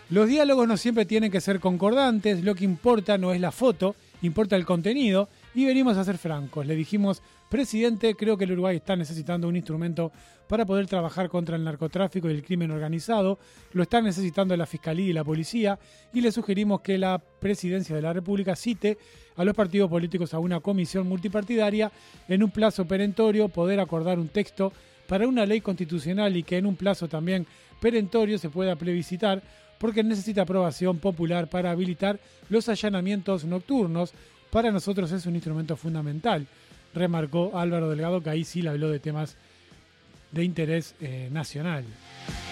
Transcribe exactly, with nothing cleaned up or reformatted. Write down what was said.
Los diálogos no siempre tienen que ser concordantes, lo que importa no es la foto, importa el contenido, y venimos a ser francos. Le dijimos, presidente, creo que el Uruguay está necesitando un instrumento para poder trabajar contra el narcotráfico y el crimen organizado, lo están necesitando la Fiscalía y la Policía, y le sugerimos que la Presidencia de la República cite a los partidos políticos a una comisión multipartidaria en un plazo perentorio, poder acordar un texto para una ley constitucional y que en un plazo también perentorio se pueda plebiscitar, porque necesita aprobación popular para habilitar los allanamientos nocturnos. Para nosotros es un instrumento fundamental, remarcó Álvaro Delgado, que ahí sí le habló de temas de interés eh, nacional.